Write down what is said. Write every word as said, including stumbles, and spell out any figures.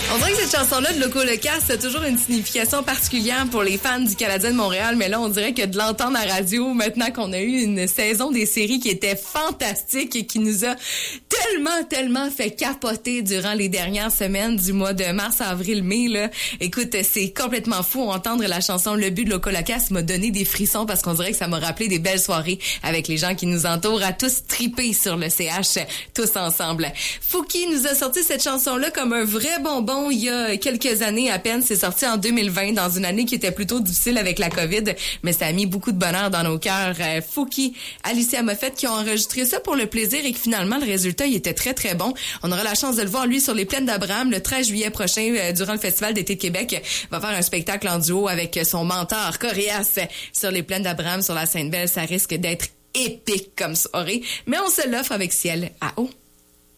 On dirait que cette chanson-là de Loco Locas a toujours une signification particulière pour les fans du Canadien de Montréal, mais là, on dirait que de l'entendre à radio, maintenant qu'on a eu une saison des séries qui était fantastique et qui nous a tellement, tellement fait capoter durant les dernières semaines du mois de mars, avril, mai, là. Écoute, c'est complètement fou. Entendre la chanson Le but de Loco Locas m'a donné des frissons parce qu'on dirait que ça m'a rappelé des belles soirées avec les gens qui nous entourent, à tous triper sur le C H, tous ensemble. Fouki nous a sorti cette chanson-là comme un vrai bonbon il y a quelques années à peine. C'est sorti en deux mille vingt, dans une année qui était plutôt difficile avec la COVID, mais ça a mis beaucoup de bonheur dans nos cœurs. Euh, Fouki, Alicia Moffett qui ont enregistré ça pour le plaisir et que finalement, le résultat, il était très, très bon. On aura la chance de le voir, lui, sur les plaines d'Abraham, le treize juillet prochain, euh, durant le Festival d'été de Québec. Il va faire un spectacle en duo avec son mentor, Coréas, sur les plaines d'Abraham, sur la Sainte-Belle. Ça risque d'être épique comme soirée, mais on se l'offre avec Ciel à eau.